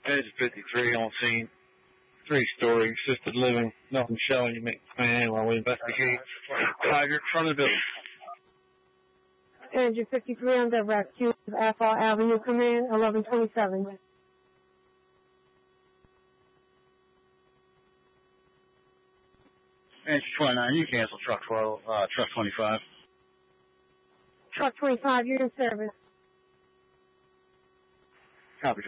Edge 53 on scene. 3-story assisted living. Nothing showing. You make the plan while we investigate. Tiger in front of the building. Engine 53 on the rescue of Athol Avenue, command 1127. Engine 29, you cancel truck 25. Truck 25, you're in service. Copy.